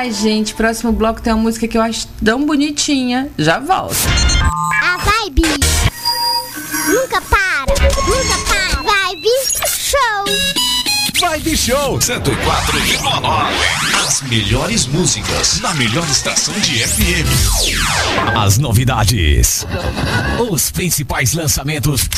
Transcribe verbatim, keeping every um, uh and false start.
Ai, gente, próximo bloco tem uma música que eu acho tão bonitinha. Já volto. A vibe nunca para, nunca para. Vibe Show. Vibe Show cento e quatro vírgula nove. As melhores músicas na melhor estação de F M. As novidades, os principais lançamentos